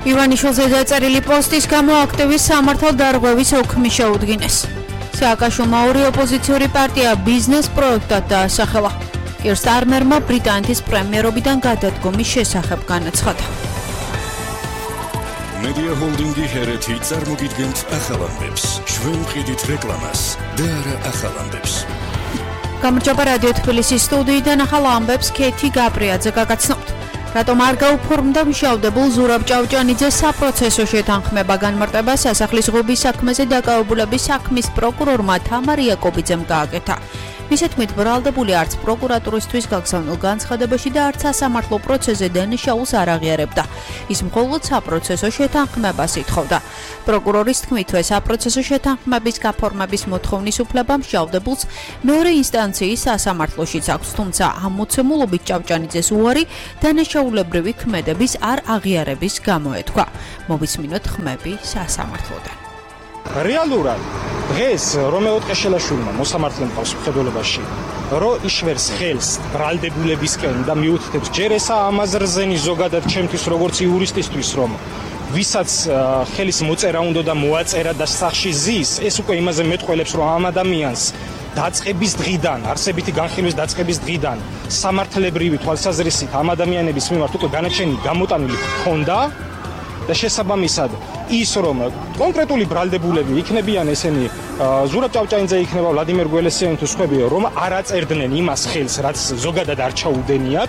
ივანიშვილზე დაწერილი პოსტის გამო აქტივის სამართალ დარღვევის ოქმი შეუდგინეს. სააკაშვილმა ორი ოპოზიციური პარტია ბიზნეს პროექტად დაასახელა. კირ სტარმერმა ბრიტანეთის პრემიერობიდან გადადგომის შესახებ განაცხადა. Media Holding-ი ჰერეთი წარმოგიდგენთ ახალ ამბებს. ჩვენ ვყიდით რეკლამას და არა ახალ ამბებს. გამარჯობა რადიო თბილისის სტუდიიდან ახალ ამბებს ქეთი გაბრიაძე გაგაცნობთ. რატომ არ გაუფორმდა მშავდებულ ზურაბ ჭავჭანიძეს საპროცესო შეთანხმება განმარტება სასახლის ღობის საქმეზე დაკავებულების საქმის პროკურორმა თამარ იაკობიძემ გააკეთა. მისი თქმით, ბრალდებული არც პროკურატურისთვის გაგზავნილ განცხადებაში და არც სასამართლო პროცესზე დანაშაულს არ აღიარებდა. ის მხოლოდ საპროცესო შეთანხმებას ითხოვდა. პროკურორის თქმითვე, საპროცესო შეთანხმების გაფორმების მოთხოვნის უფლება მშავდებულს მეორე ინსტანციის სასამართლოშიც აქვს, თუმცა ამ მოცემულობით ჭავჭანიძეს უარი დანაშაულებრივი ქმედების არ აღიარების გამო ეთქვა. მოვისმინოთ ხმები სასამართლოდან. რეალურად დღეს რომეო ტყეშელაშვილმა მოსამართლემ ყავს მხედველობაში რომ იშვერს ხელს ბრალდებულებისკენ და მიუთითებს ჯერ ესა ამაზრზენი ზოგადად ჩემთვის როგორც იურისტისთვის რომ ვისაც ხელის მოწერა უნდა და მოაწერა და სახში ზის ეს უკვე იმაზე მეტყველებს რომ ამ ადამიანს დაწყების დღიდან არსებითი განხილვის დაწყების დღიდან სამართლებრივი თვალსაზრისით ამ ადამიანების მიმართ უკვე განაჩენი გამოტანილი ჰქონდა და შესაბამისად ის რომ კონკრეტული ბრალდებულები იქნებიან ესენი ზურაბ ჭავჭანიძე იქნება ვლადიმერ გველესიანი თუ სხვები რომ არ აწერდნენ იმას ხელს რაც ზოგადად არ ჩაუდენიათ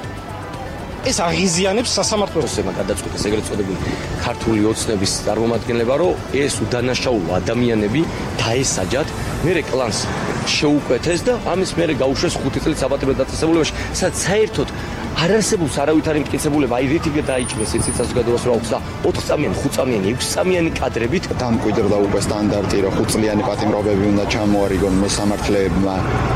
ეს აღიზიანებს სასამართლოს გადაწყვეტეს ეგრეთ წოდებული ქართული ოცნების წარმომადგენლება რომ ეს უდანაშაულო ადამიანები დაესაჯათ მერე კლანს შეუკვეთეს და ამის მერე გაუშვეს 5 წელი საბატებელ დაწესებულებაში სადაც საერთოდ არ არსებობს არავითარი მტკიცებულება აი რითი დაიჭრეს იცით საზოგადოებას რა აქვს და 4 წამიანი 5 წამიანი 6 წამიანი კადრებით დამკვიდრდა უკვე სტანდარტი რომ 5 წლიანი პატიმრობები უნდა ჩამოარიგონ მოსამართლეებმა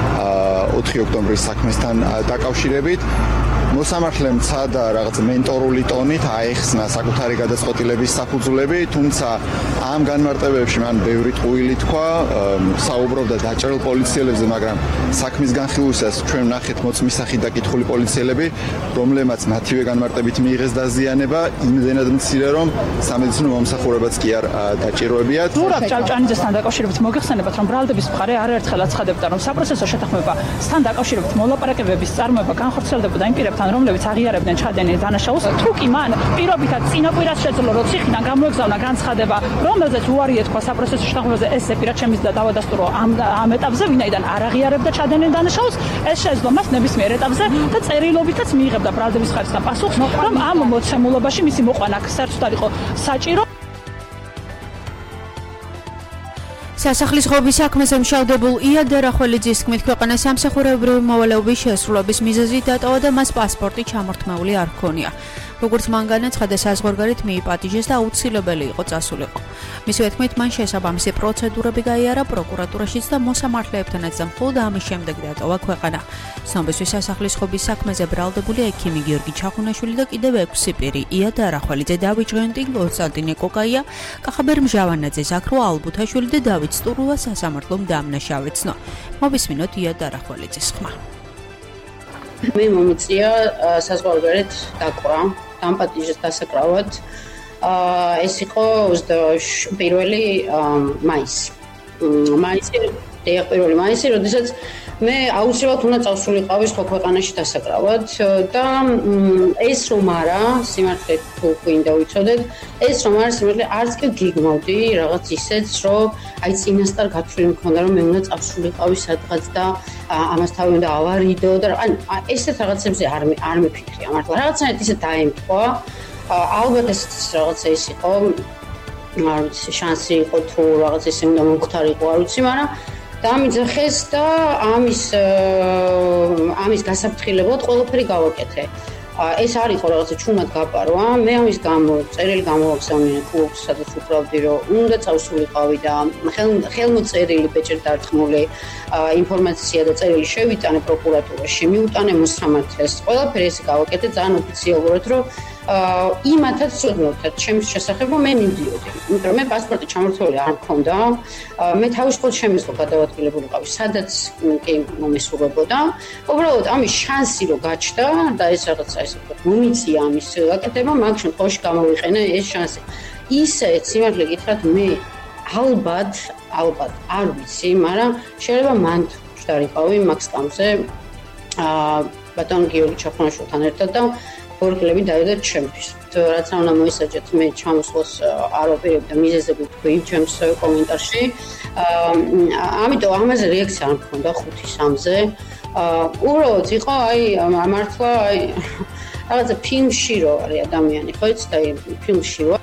4 ოქტომბრის საქმესთან დაკავშირებით მოსამართლემ ცადა რაღაც მენტორული ტონით აეხსნა საკუთარი გადაწყვეტილების საფუძვლები, თუმცა ამ განმარტებებში მან ბევრი ტყუილი თქვა, საუბრობდა დაჭრილ პოლიციელებზე, მაგრამ საქმის განხილვისას ჩვენ ვნახეთ მოწმისახით დაკითხული პოლიციელები, რომლებმაც მათივე განმარტებით მიიღეს დაზიანება, იმდენად მცირე რომ სამედიცინო მომსახურებაც კი არ დაჭიროებიათ. ზურაბ ჭავჭანიძესთან დაკავშირებით მოგეხსენებათ, რომ ბრალდების მხარე არაერთხელ აცხადებდა, რომ საპროცესო შეთანხმებასთან დაკავშირებით მოლაპარაკებების წარმოება განხორციელდებოდა იმ პირებთან, რომლებიც აღიარებდნენ ჩადენილ დანაშაულს. თუ კი მან პირობითად წინაპირას შეძლო, რომ ციხიდან გამოეგზავნა განცხადება, რომელზეც უარი ეთქვა საპროცესო შეთანხმებაზე, ეს პირად შემიძლია დავადასტურო ამ ეტაპზე, ვინაიდან არ აღიარებდა ჩადენილ დანაშაულს, ეს შეეძლო მას ნებისმიერ ეტაპზე და წერილობითაც მიიღებდა ბრალდების მხარისგან პასუხს, რომ ამ მოცემულობაში მისი მოყვანა საერთოდ იყო საჭირო. სასახლის ღობის საქმეზე მშავდებულ იად დერახველიძის თქმით, ქვეყანას სამსახურებრივი მოვალეობის შესრულების მიზეზით დატოვა და მას პასპორტი ჩამორთმეული არ ჰქონია. როგორც მან განაცხადა, საზღვარგარეთ მიიპატიჟეს და აუცილებელი იყო წასულიყო. მისივე თქმით, მან შესაბამისი პროცედურები გაიარა პროკურატურაშიც და მოსამართლეებთანაც და მხოლოდ ამის შემდეგ დატოვა ქვეყანა. ცნობისთვის სასახლის ღობის საქმეზე ბრალდებულია ექიმი გიორგი ჩახუნაშვილი და კიდევ 6 პირი: იად დერახველიძე, დავით ჟღენტი, კონსტანტინე კოკაია, კახაბერ მჟავანაძე, ზაქრო ალბუთაშვილი და დავით სტურუა სასამართლომ დამნაშავეცნო. მოვისმინოთ იად დერახველიძის ხმა. მე მომიწია საზღვარგარეთ დაკვრა, დამპატიჟეს დასაკრავად. ეს იყო 21 მაისი. პირველი მაისი, როდესაც მე აუცილებლად უნდა წავსულიყავი სხვა ქვეყანაში დასაკრავად და ეს რომ არა, სიმართლე თუ გვინდა ვიცოდეთ, ეს რომ არა სიმართლე არც კი გიგმავდი რაღაც ისეც, რომ აი წინასწარ გათვლილი მქონდა, რომ მე უნდა წავსულიყავი სადღაც და ამას თავი უნდა ავარიდო და ან ესეთ რაღაცებზე არ მიფიქრია მართლა. რაღაცნაირად ისე დაემთხვა. ალბათ ეს რაღაცა ის იყო, არ ვიცი, შანსი იყო თუ რაღაც ისე უნდა მომختارიყო, არ ვიცი, მაგრამ დამიძახეს და ამის გასაფრთხილებლად ყველაფერი გავაკეთე. ეს არ იყო რაღაცა ჩუმად გაპარვა. მე ამის გამო წერილი გამოვაგზავნე კლუბს, სადაც უправდი რომ უნდა წავსულიყავი და ხელმოწერილი ბეჭდ დარწმული ინფორმაცია და წერილი შევიტანე პროკურატურაში, მიუტანე მოსამართლეს. ყველაფერი ეს გავაკეთე ძალიან ოფიციალურად, რომ იმათაც წოდნოდათ ჩემს შესახებ მე მივდიოდი. იმიტომ რომ მე პასპორტი ჩამორთმეული არ მქონდა. მე თავისუფლად შემეძლო გადავადგილებულიყავი, სადაც კი მომისურვებოდა. უბრალოდ ამის შანსი რო გაჩნდა და ეს რაღაცა ესე ვთქვათ, მომიწია ამის აკეთება, მაგ შემთხვევაში გამოვიყენე ეს შანსი. ისე სიმართლე გითხრათ, მე ალბათ არ ვიცი, მაგრამ შეიძლება მან ვშდარიყავი მაგ სკამზე ბატონ გიორგი ჩახონაშვილთან ერთად და ორგლები დავიდა ჩემთვის. რაც არ უნდა მოისაჯეთ, მე ჩამოსვლას არ ვაპირებდი და მიზეზები ვთქვი ჩემს კომენტარში. ამიტომ ამაზე რეაქცია არ მქონდა 5-3-ზე. უბრალოდ იყო მართლა რაღაცა ფილმში რო არის ადამიანი, ხო იცით, ფილმში რო.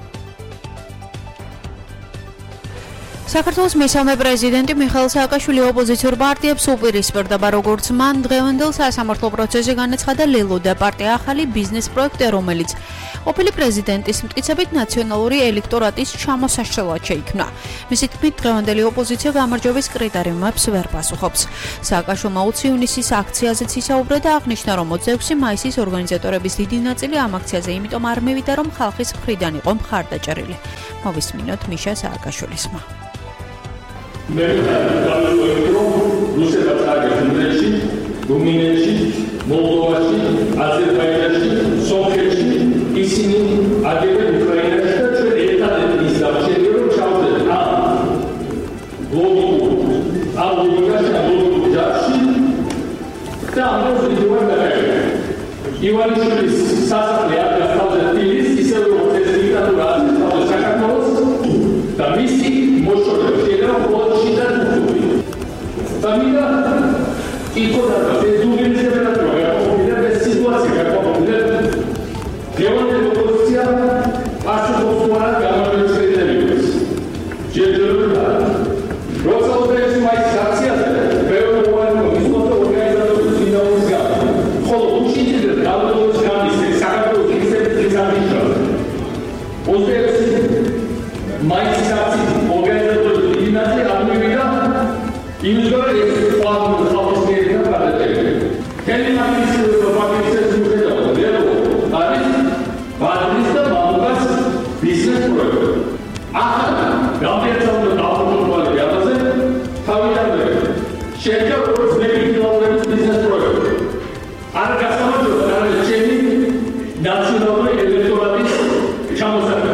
საქართველოს მესამე პრეზიდენტი მიხეილ სააკაშვილი ოპოზიციურ პარტიებს უპირისპირდება, როგორც მან დღევანდელ სასამართლო პროცესზე განაცხადა ლელოდა პარტია ახალი ბიზნეს პროექტი, რომელიც ყოფილი პრეზიდენტის მტკიცებით ნაციონალური ელექტორატის ჩამოსაშლელად შეიქმნა. მისი თქმით, დღევანდელი ოპოზიცია გამარჯვების კრიტერიუმებს ვერ პასუხობს. სააკაშვილმა 20 ივნისის აქციაზეც ისაუბრა და აღნიშნა, რომ 26 მაისის ორგანიზატორების დიდი ნაწილი ამ აქციაზე იმიტომ არ მივიდა, რომ ხალხის მხრიდან იყო მხარდაჭერილი. მოვისმინოთ მიშა სააკაშვილისმა. მე გავიგებთ რომ რუსეთს აგებს უნგრეთში, რუმინეთში, მოლდოვაში, აზერბაიჯანში, სომხეთში ისინი აგებენ უკრაინაში და ჩვენ ერთადერთი ის გავჩერდი რომ ჩავდეთ ლოგიკურ ჯარში და ამაზე ვიდეო გადაგებთ. ივანიშვილის სასახლე არ გასწავლეთ თბილისს, ისე როგორც ეს დიქტატურა არ გასწავლეთ საქართველოს და მისი მოშორებით შეიძლება ყოველში და თუთუბი. Tamina ikona se duveni temperatura გაყოფილია ეს სიტუაცია გაყოფილია. გეონდე ოპოზიცია პასუხობრივად გამარჯვებას. შეიძლება როცა ეს მაის აქციაზე ბევრი მოვალეობის ორგანიზატორების დინამიკის გამო. ხოლო უშინდე დაავადების გამის საქართველოს ისეთი ძაღლია. ოზეც მაის აქციის ორგანიზატორების დინამიკა ამივიდა იმის გამო ეს პლატფორმის ხალხის გადაწყვეტილება. კელიმატის პაკეტის მიხედავთ, არის ბაზრის და ბანკის ბიზნეს პროექტი. ახლა გამერწეულ დაავადებულები ამაზე თავიდანვე შედგა როგორც მედიკალების ბიზნეს პროექტი. არ გასამართლებლად არის ჩემი ნაციონალური ელექტორატის ჩამოსაყრა.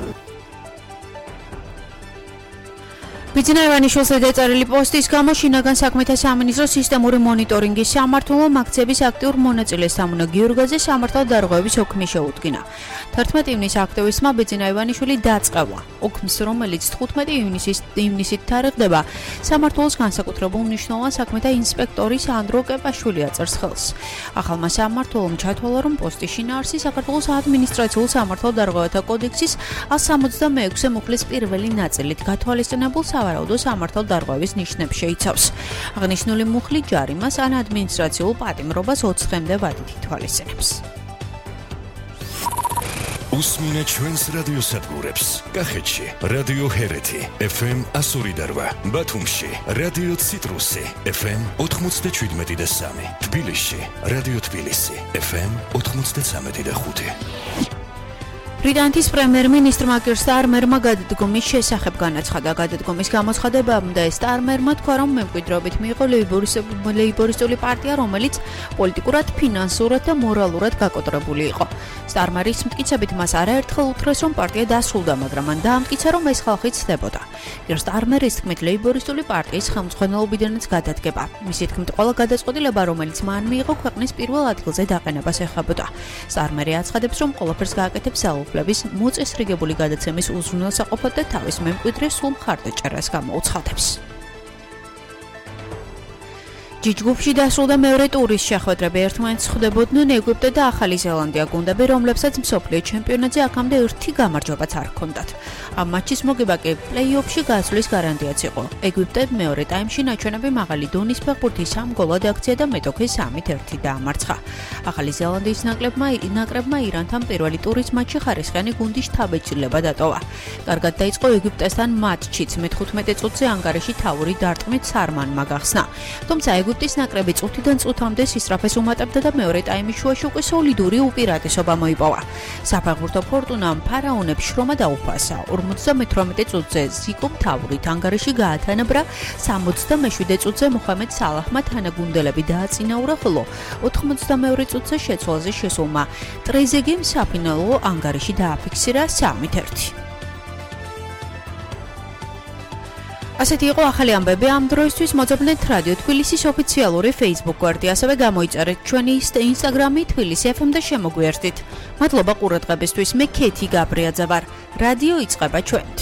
ბიძინა ივანიშვილს დაწერილი პოსტის გამო შინაგან საქმეთა სამინისტროს სისტემური მონიტორინგის სამმართველომ აქციების აქტიურ მონაწილეს სამუნა გიორგაძე სამართალ დარღვევების ოქმი შეუდგინა. 11 ივნისს აქტივისტმა ბიძინა ივანიშვილი დაწყევა. ოქმს, რომელიც 15 ივნისით თარიღდება, სამმართველოს განსაკუთრებულ მნიშვნელოვან საქმეთა ინსპექტორის ანდრო კეპაშვილი აწერს ხელს. ახალმა სამმართველომ ჩათვალა, რომ პოსტის შინაარსი საქართველოს ადმინისტრაციულ სამართალ დარღვევათა კოდექსის 176 მუხლის პირველი ნაწილით გათვალისწინებულ სავარაუდო სამართალ დარღვევის ნიშნებს შეიცავს. აღნიშნული მუხლი ჯარიმას ან ადმინისტრაციულ პატიმრობას 20 დღემდე ვადით ითვალისწინებს. უსმინეთ ჩვენს რადიოსადგურებს. კახეთში რადიო ჰერეთი FM 102.8, ბათუმში რადიო ციტრუსი FM 97.3, თბილისში რადიო თბილისი FM 93.5. ბრიტანეთის პრემიერ-მინისტრმა კირ სტარმერმა გადადგომის შესახებ განაცხადა. გადადგომის გამოცხადებამდე სტარმერმა თქვა, რომ მემკვიდრეობით მიიღო ლეიბორისტული პარტია, რომელიც პოლიტიკურად, ფინანსურად და მორალურად გაკოტრებული იყო. სტარმერის მტკიცებით მას არაერთხელ უთხრეს, რომ პარტია დასრულდა, მაგრამ მან დაამტკიცა, რომ ეს ხალხი ცდებოდა. კირ სტარმერის თქმით, ლეიბორისტული პარტიის ხელმძღვანელობიდანაც გადადგება. მისი თქმით, ყველა გადაწყვეტილება, რომელიც მან მიიღო, ქვეყნის პირველ ადგილზე დაყენებას ეხებოდა. სტარმერი აცხადებს, რომ ყველაფერს გააკეთებს ძალაუფლების მოწესრიგებული გადაცემის უზრუნველსაყოფად და თავის მემკვიდრეს სულ მხარდაჭერას გამოუცხადებს. ჯიჯგუფში დასრულდა მეორე ტურის შეხვედრები. ერთმანეთს ხვდებოდნენ ეგვიპტე და ახალი ზელანდია გუნდები, რომლებსაც მსოფლიო ჩემპიონატზე აქამდე ერთი გამარჯვებაც არ ჰქონდათ. ამ მატჩის მოგება კი პლეი-ოფში გასვლის გარანტიაც იყო. ეგვიპტე მეორე ტაიმში ნაჩვენები მაღალი დონის ფეხბურთის 3 გოლად აქცია და მეტოქე 3-1 დაამარცხა. ახალი ზელანდიის ნაკრებმა ირანთან პირველი ტურის მატჩი ხარისხიანი გუნდის შთაბეჭდილება დატოვა. კარგად დაიწყო ეგვიპტესთან მატჩიც, მე-15 წუთზე ანგარიში თავური დარტყმით სარმანმა გახსნა. თუმცა ეგვიპტის ნაკრები წუთიდან წუთამდე სისწრაფეს უმატებდა და მეორე ტაიმის შუაში უკვე სოლიდური უპირატესობა მოიპოვა. საფეხბურთო ფორტუნამ ფარაონებს შრომა დაუფასა. 58 წუთზე ზიკო მთავრით ანგარიში გაათანაბრა, 77 წუთზე მოხამედ სალაჰმა თანაგუნდელები დააწინაურა, ხოლო 92 წუთზე შეცვალზე შესულმა ტრეზეგემ საფინალო ანგარიში დააფიქსირა 3-1. ასეთი იყო ახალი ამბები ამ დროისთვის. მოძებნეთ რადიო თბილისის ოფიციალური Facebook გვერდი, ასევე გამოიწერეთ ჩვენი Instagram-ი თბილისი FM და შემოგვიერთდით. მადლობა ყურადღებისთვის. მე ქეთი გაბრიაძე ვარ. რადიო იწყება ჩვენთ.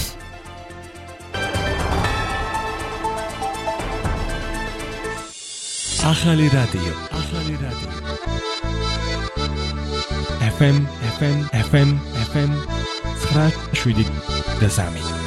ახალი რადიო. FM 9.7 და 3.